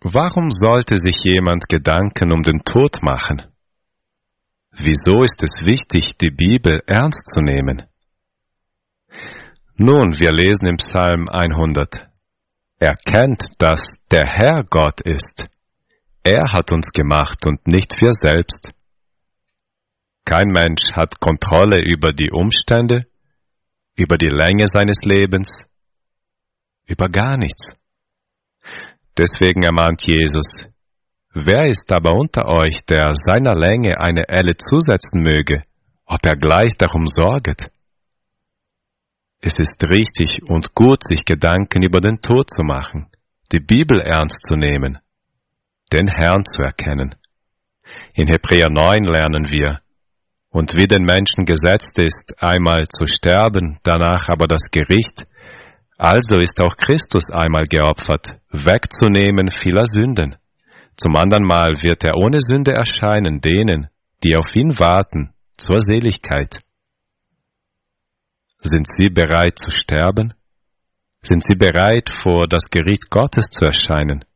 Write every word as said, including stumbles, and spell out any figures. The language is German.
Warum sollte sich jemand Gedanken um den Tod machen? Wieso ist es wichtig, die Bibel ernst zu nehmen? Nun, wir lesen im Psalm hundert. Erkennt, dass der Herr Gott ist. Er hat uns gemacht und nicht wir selbst. Kein Mensch hat Kontrolle über die Umstände, über die Länge seines Lebens, über gar nichts. Deswegen ermahnt Jesus, wer ist aber unter euch, der seiner Länge eine Elle zusetzen möge, ob er gleich darum sorget? Es ist richtig und gut, sich Gedanken über den Tod zu machen, die Bibel ernst zu nehmen, den Herrn zu erkennen. In Hebräer neun lernen wir, und wie den Menschen gesetzt ist, einmal zu sterben, danach aber das Gericht, also ist auch Christus einmal geopfert, wegzunehmen vieler Sünden. Zum andern Mal wird er ohne Sünde erscheinen denen, die auf ihn warten, zur Seligkeit. Sind Sie bereit zu sterben? Sind Sie bereit, vor das Gericht Gottes zu erscheinen?